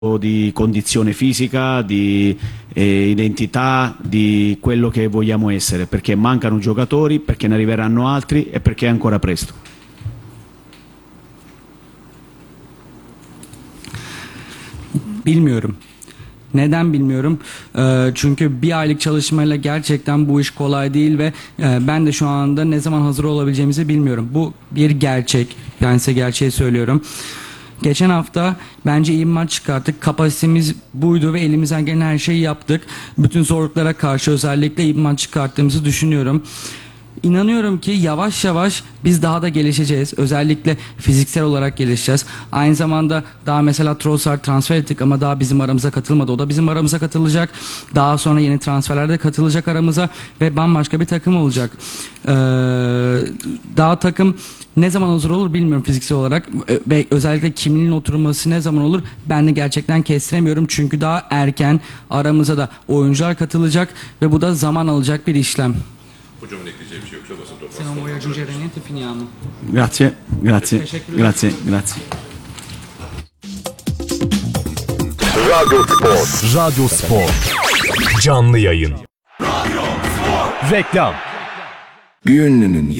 di condizione fisica, di identità, di quello che vogliamo essere, perché mancano giocatori, perché ne arriveranno altri e perché è ancora presto. Bilmiyorum. Neden bilmiyorum? Çünkü bir aylık çalışmayla gerçekten bu iş kolay değil ve ben de şu anda ne zaman hazır olabileceğimizi bilmiyorum. Bu bir gerçek. Ben size gerçeği söylüyorum. Geçen hafta bence iyi bir maç çıkarttık. Kapasitemiz buydu ve elimizden gelen her şeyi yaptık. Bütün zorluklara karşı özellikle iyi bir maç çıkarttığımızı düşünüyorum. İnanıyorum ki yavaş yavaş biz daha da gelişeceğiz. Özellikle fiziksel olarak gelişeceğiz. Aynı zamanda daha mesela Trossard transfer ettik ama daha bizim aramıza katılmadı. O da bizim aramıza katılacak. Daha sonra yeni transferlerde katılacak aramıza ve bambaşka bir takım olacak. Daha takım ne zaman hazır olur bilmiyorum fiziksel olarak ve özellikle kimliğin oturması ne zaman olur ben de gerçekten kestiremiyorum. Çünkü daha erken aramıza da oyuncular katılacak ve bu da zaman alacak bir işlem. Hocamın ekleyeceği bir şey yoksa basın Se non vuoi aggiungere niente, finiamo. Grazie, grazie, grazie, grazie. Radyo Spor. Canlı yayın. Reklam. Bir ünlünün